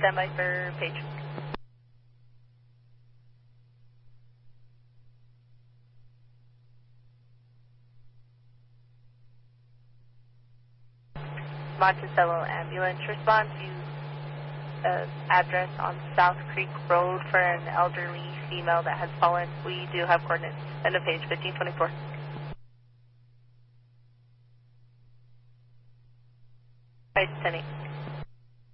stand by for page. Monticello ambulance response. Use address on South Creek Road for an elderly female that has fallen. We do have coordinates. End of page 1524. Right, 10-8.